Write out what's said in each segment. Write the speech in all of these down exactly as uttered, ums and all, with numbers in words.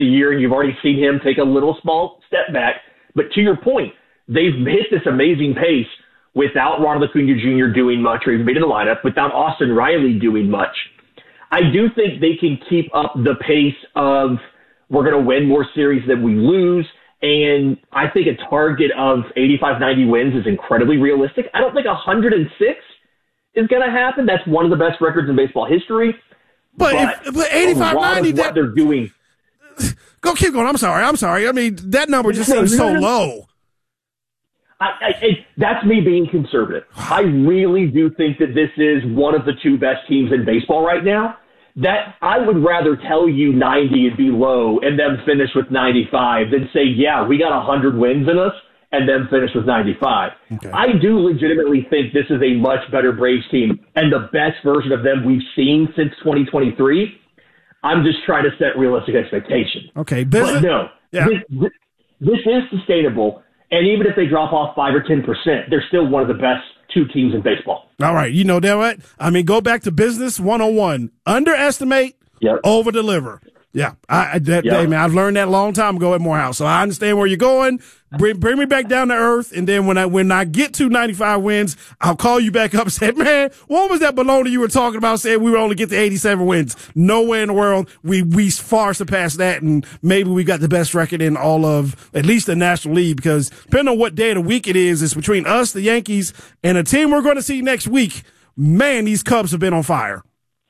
the year, and you've already seen him take a little small step back. But to your point, they've hit this amazing pace without Ronald Acuna Junior doing much or even being in the lineup, without Austin Riley doing much. I do think they can keep up the pace of we're going to win more series than we lose. And I think a target of eighty-five, ninety wins is incredibly realistic. I don't think one hundred six is going to happen. That's one of the best records in baseball history. But, but, if, but eighty-five, ninety, what that, they're doing. Go, keep going. I'm sorry. I'm sorry. I mean, that number just seems so low. I, I, it, that's me being conservative. I really do think that this is one of the two best teams in baseball right now. That I would rather tell you ninety and be low and then finish with ninety-five than say, yeah, we got one hundred wins in us and then finish with ninety-five. Okay. I do legitimately think this is a much better Braves team and the best version of them we've seen since twenty twenty-three. I'm just trying to set realistic expectations. Okay, business, but no, yeah. this, this, this is sustainable. And even if they drop off five or ten percent, they're still one of the best two teams in baseball. All right. You know that, right? I mean, go back to business one oh one. Underestimate, yep. over deliver. Yeah. I, that, yep. Hey, man, I've learned that a long time ago at Morehouse. So I understand where you're going. Bring, bring me back down to earth. And then when I, when I get to ninety-five wins, I'll call you back up and say, man, what was that baloney you were talking about saying we would only get to eighty-seven wins? Nowhere in the world. We, we far surpassed that. And maybe we got the best record in all of at least the National League, because depending on what day of the week it is, it's between us, the Yankees, and a team we're going to see next week. Man, these Cubs have been on fire.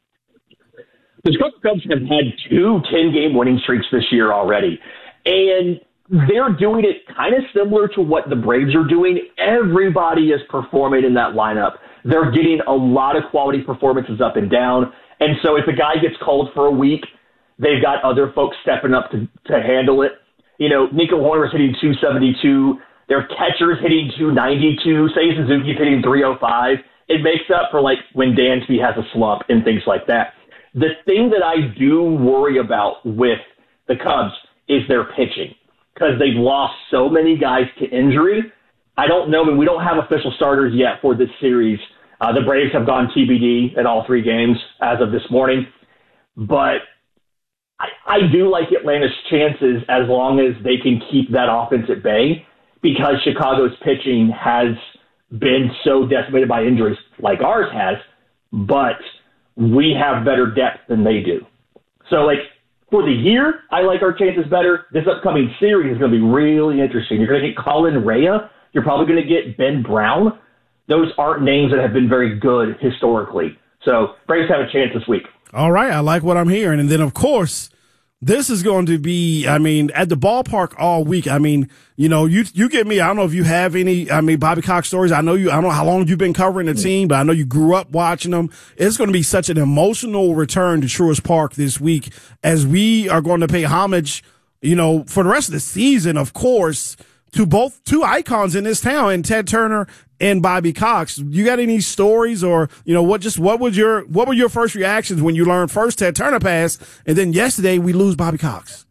The Chicago Cubs have had two ten-game winning streaks this year already, and they're doing it kind of similar to what the Braves are doing. Everybody is performing in that lineup. They're getting a lot of quality performances up and down, and so if a guy gets called for a week, they've got other folks stepping up to, to handle it. You know, Nico Hoerner's hitting two seventy-two. Their catcher's hitting two ninety-two. Seiya Suzuki's hitting three oh five. It makes up for, like, when Dansby has a slump and things like that. The thing that I do worry about with the Cubs is their pitching, because they've lost so many guys to injury. I don't know, and we don't have official starters yet for this series. Uh, the Braves have gone T B D in all three games as of this morning. But I, I do like Atlanta's chances as long as they can keep that offense at bay, because Chicago's pitching has been so decimated by injuries like ours has, but we have better depth than they do. So, like, for the year, I like our chances better. This upcoming series is going to be really interesting. You're going to get Colin Rea. You're probably going to get Ben Brown. Those aren't names that have been very good historically. So, Braves have a chance this week. All right. I like what I'm hearing. And then, of course, this is going to be, I mean, at the ballpark all week. I mean, you know, you you get me. I don't know if you have any, I mean, Bobby Cox stories. I know you, I don't know how long you've been covering the team, but I know you grew up watching them. It's going to be such an emotional return to Truist Park this week, as we are going to pay homage, you know, for the rest of the season, of course, to both two icons in this town, and Ted Turner and Bobby Cox. You got any stories, or, you know, what just what was your what were your first reactions when you learned first Ted Turner passed, and then yesterday we lose Bobby Cox?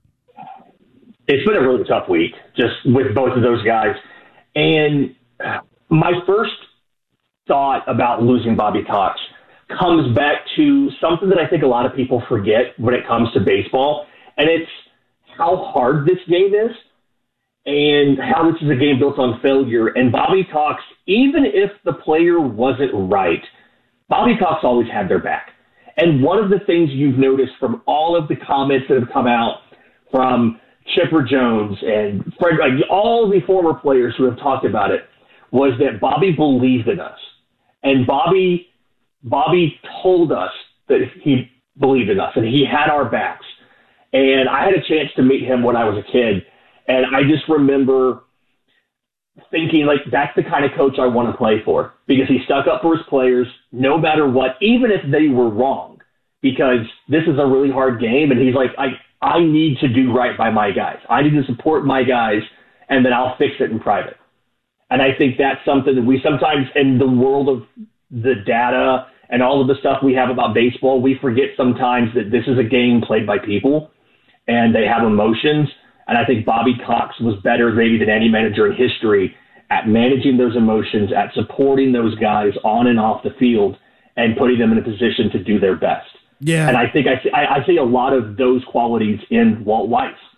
It's been a really tough week just with both of those guys. And my first thought about losing Bobby Cox comes back to something that I think a lot of people forget when it comes to baseball, and it's how hard this game is, and how this is a game built on failure. And Bobby Cox, even if the player wasn't right, Bobby Cox always had their back. And one of the things you've noticed from all of the comments that have come out from Chipper Jones and Fred, like all the former players who have talked about it, was that Bobby believed in us. And Bobby, Bobby told us that he believed in us and he had our backs. And I had a chance to meet him when I was a kid. And I just remember thinking, like, that's the kind of coach I want to play for, because he stuck up for his players no matter what, even if they were wrong, because this is a really hard game. And he's like, I, I need to do right by my guys. I need to support my guys, and then I'll fix it in private. And I think that's something that we sometimes, in the world of the data and all of the stuff we have about baseball, we forget sometimes that this is a game played by people, and they have emotions. And I think Bobby Cox was better maybe than any manager in history at managing those emotions, at supporting those guys on and off the field, and putting them in a position to do their best. Yeah. And I think I see, I, I see a lot of those qualities in Walt Weiss.